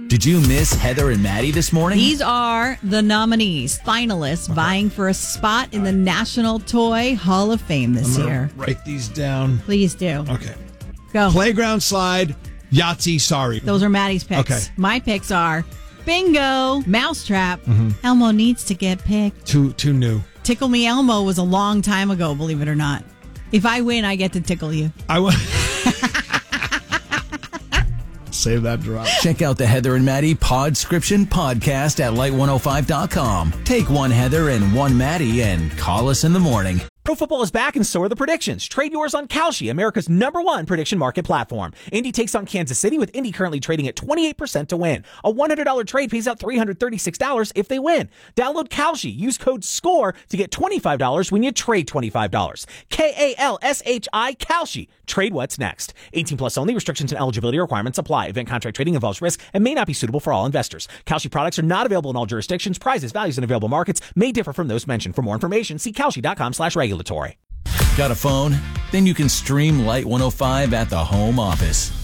Did you miss Heather and Maddie this morning? These are the nominees, finalists, vying for a spot in the National Toy Hall of Fame this year. Write these down. Please do. Okay. Go. Playground slide, Yahtzee, sorry. Those are Maddie's picks. Okay. My picks are Bingo, Mousetrap, Elmo Needs to Get Picked. Too new. Tickle Me Elmo was a long time ago, believe it or not. If I win, I get to tickle you. Save that drop. Check out the Heather and Maddie Podscription podcast at light105.com. Take one Heather and one Maddie and call us in the morning. Pro football is back and so are the predictions. Trade yours on Kalshi, America's #1 prediction market platform. Indy takes on Kansas City with Indy currently trading at 28% to win. A $100 trade pays out $336 if they win. Download Kalshi. Use code SCORE to get $25 when you trade $25. Kalshi, Kalshi. Trade what's next. 18 plus only. Restrictions and eligibility requirements apply. Event contract trading involves risk and may not be suitable for all investors. Kalshi products are not available in all jurisdictions. Prices, values, and available markets may differ from those mentioned. For more information, see kalshi.com/regulatory. Got a phone? Then you can stream Light 105 at the home office.